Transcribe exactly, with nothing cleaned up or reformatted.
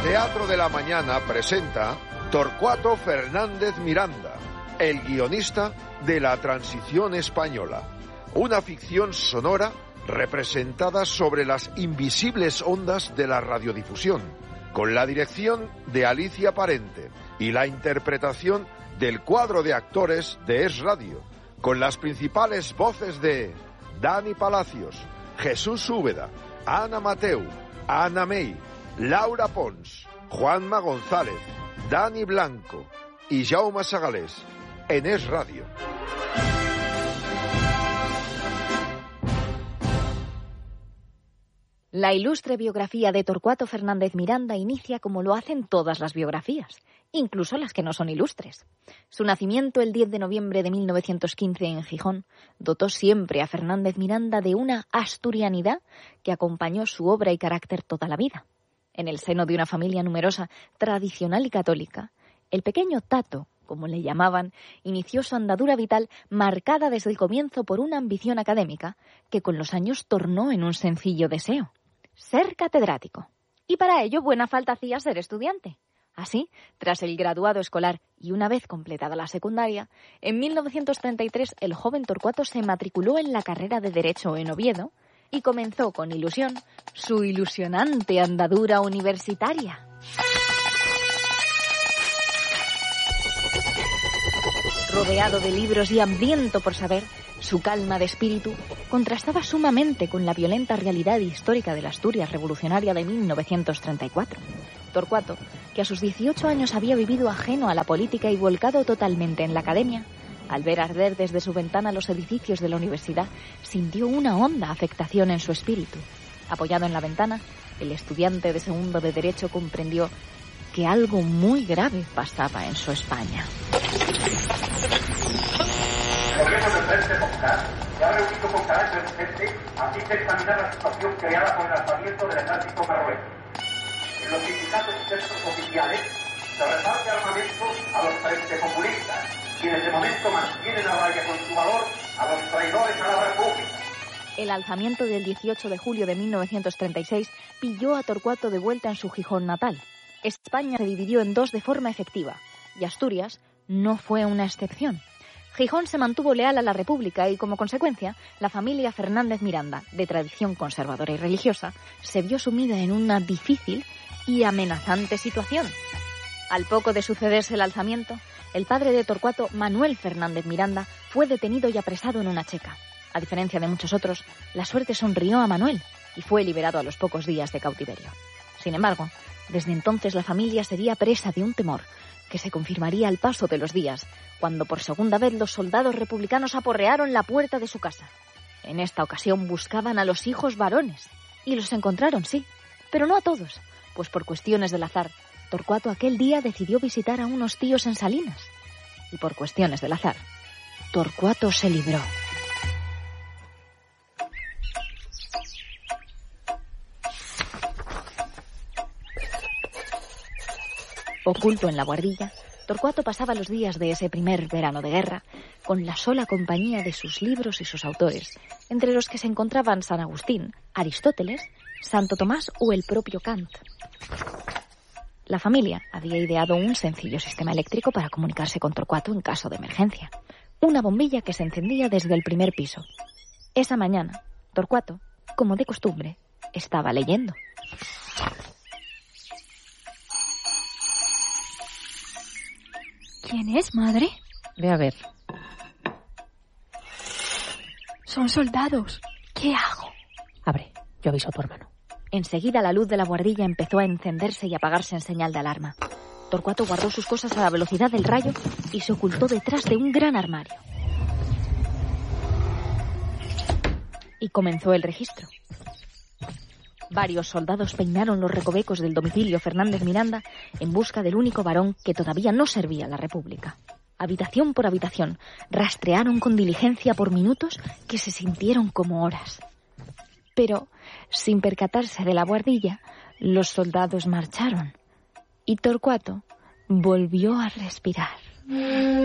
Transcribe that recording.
Teatro de la Mañana presenta Torcuato Fernández Miranda, el guionista de la transición española. Una ficción sonora representada sobre las invisibles ondas de la radiodifusión, con la dirección de Alicia Parente y la interpretación del cuadro de actores de Es Radio, con las principales voces de Dani Palacios, Jesús Úbeda, Ana Mateu, Ana May, Laura Pons, Juanma González, Dani Blanco y Jaume Sagalés, en Es Radio. La ilustre biografía de Torcuato Fernández Miranda inicia como lo hacen todas las biografías, incluso las que no son ilustres. Su nacimiento el diez de noviembre de mil novecientos quince en Gijón dotó siempre a Fernández Miranda de una asturianidad que acompañó su obra y carácter toda la vida. En el seno de una familia numerosa, tradicional y católica, el pequeño Tato, como le llamaban, inició su andadura vital marcada desde el comienzo por una ambición académica que con los años tornó en un sencillo deseo: ser catedrático. Y para ello buena falta hacía ser estudiante. Así, tras el graduado escolar y una vez completada la secundaria, en mil novecientos treinta y tres el joven Torcuato se matriculó en la carrera de Derecho en Oviedo y comenzó con ilusión su ilusionante andadura universitaria. Rodeado de libros y hambriento por saber, su calma de espíritu contrastaba sumamente con la violenta realidad histórica de la Asturias revolucionaria de mil novecientos treinta y cuatro. Torcuato, que a sus dieciocho años había vivido ajeno a la política y volcado totalmente en la academia, al ver arder desde su ventana los edificios de la universidad, sintió una honda afectación en su espíritu. Apoyado en la ventana, el estudiante de segundo de Derecho comprendió que algo muy grave pasaba en su España. El gobierno del Frente Popular se ha reunido con carácter urgente a fin de examinar la situación creada por el alzamiento del ejército marroquí. En los sindicatos y centros oficiales se reparte armamento a los frente populistas, quienes de momento mantienen a raya con su valor a los traidores a la República. El alzamiento del dieciocho de julio de mil novecientos treinta y seis pilló a Torcuato de vuelta en su Gijón natal. España se dividió en dos de forma efectiva, y Asturias no fue una excepción. Gijón se mantuvo leal a la República y, como consecuencia, la familia Fernández Miranda, de tradición conservadora y religiosa, se vio sumida en una difícil y amenazante situación. Al poco de sucederse el alzamiento, el padre de Torcuato, Manuel Fernández Miranda, fue detenido y apresado en una checa. A diferencia de muchos otros, la suerte sonrió a Manuel y fue liberado a los pocos días de cautiverio. Sin embargo, desde entonces la familia sería presa de un temor que se confirmaría al paso de los días, cuando por segunda vez los soldados republicanos aporrearon la puerta de su casa. En esta ocasión buscaban a los hijos varones, y los encontraron, sí, pero no a todos, pues por cuestiones del azar, Torcuato aquel día decidió visitar a unos tíos en Salinas, y por cuestiones del azar, Torcuato se libró. Oculto en la Guardilla, Torcuato pasaba los días de ese primer verano de guerra con la sola compañía de sus libros y sus autores, entre los que se encontraban San Agustín, Aristóteles, Santo Tomás o el propio Kant. La familia había ideado un sencillo sistema eléctrico para comunicarse con Torcuato en caso de emergencia. Una bombilla que se encendía desde el primer piso. Esa mañana, Torcuato, como de costumbre, estaba leyendo. ¿Quién es, madre? Ve a ver. Son soldados. ¿Qué hago? Abre, yo aviso a tu hermano. Enseguida la luz de la guardilla empezó a encenderse y apagarse en señal de alarma. Torcuato guardó sus cosas a la velocidad del rayo y se ocultó detrás de un gran armario. Y comenzó el registro. Varios soldados peinaron los recovecos del domicilio Fernández Miranda en busca del único varón que todavía no servía a la República. Habitación por habitación, rastrearon con diligencia por minutos que se sintieron como horas. Pero, sin percatarse de la guardilla, los soldados marcharon y Torcuato volvió a respirar.